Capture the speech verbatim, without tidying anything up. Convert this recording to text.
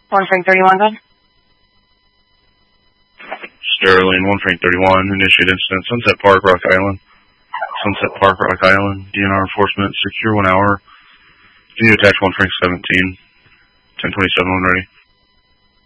One Frank thirty-one, good. Sterling, one Frank thirty-one, initiate incident, Sunset Park, Rock Island. Sunset Park, Rock Island, D N R enforcement, secure one hour. Continue attach one Frank seventeen, ten twenty-seven, when ready.